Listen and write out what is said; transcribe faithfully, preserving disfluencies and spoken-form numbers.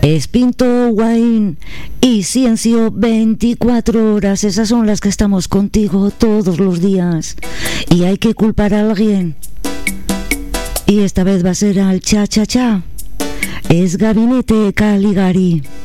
Espinto, Wine y Ciencio veinticuatro horas. Esas son las que estamos contigo todos los días. Y hay que culpar a alguien. Y esta vez va a ser al cha cha cha. Es Gabinete Caligari.